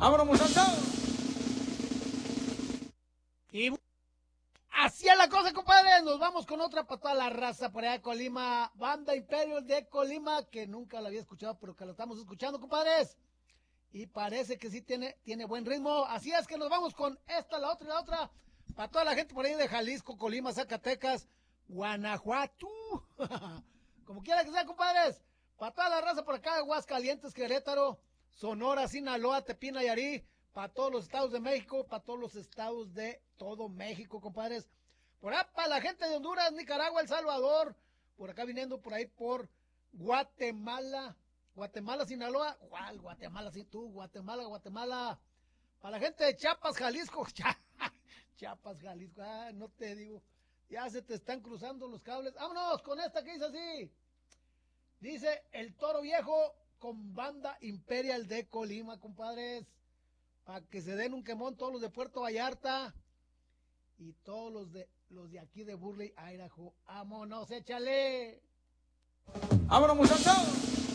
¡Vámonos, muchachos! Y así es la cosa, compadre. Nos vamos con otra para toda la raza por allá de Colima. Banda Imperio de Colima, que nunca la había escuchado, pero que lo estamos escuchando, compadres. Y parece que sí tiene buen ritmo. Así es que nos vamos con esta, la otra y la otra. Para toda la gente por ahí de Jalisco, Colima, Zacatecas, Guanajuato. Como quiera que sea, compadres. Para toda la raza por acá de Aguascalientes, Querétaro, Sonora, Sinaloa, Tepina, Nayarit. Para todos los estados de México, para todos los estados de todo México, compadres. Por acá para la gente de Honduras, Nicaragua, El Salvador. Por acá viniendo por ahí por Guatemala. Guatemala, Sinaloa. ¿Cuál? Guatemala, sí, tú. Guatemala. Para la gente de Chiapas, Jalisco. Chiapas, Jalisco. Ah, no te digo. Ya se te están cruzando los cables. Vámonos con esta que dice así. Dice El Toro Viejo con Banda Imperial de Colima, compadres. Para que se den un quemón todos los de Puerto Vallarta y todos los de aquí de Burley, Idaho. Vámonos, échale. ¡Vámonos, muchachos!